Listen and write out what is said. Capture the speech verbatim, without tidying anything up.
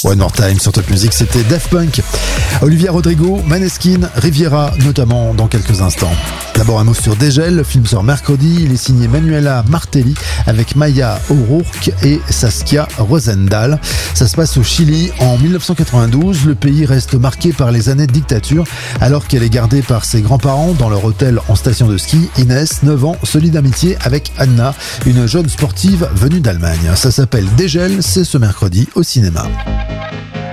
One More Time sur Top Music, c'était Daft Punk. Olivia Rodrigo, Maneskin, Riviera, notamment dans quelques instants. D'abord un mot sur Dégel, le film sort mercredi, il est signé Manuela Martelly avec Maya O'Rourke et Saskia Rosendahl. Ça se passe au Chili en dix-neuf cent quatre-vingt-douze, le pays reste marqué par les années de dictature alors qu'elle est gardée par ses grands-parents dans leur hôtel en station de ski. Inès, neuf ans, se lie d'amitié avec Anna, une jeune sportive venue d'Allemagne. Ça s'appelle Dégel, c'est ce mercredi au cinéma.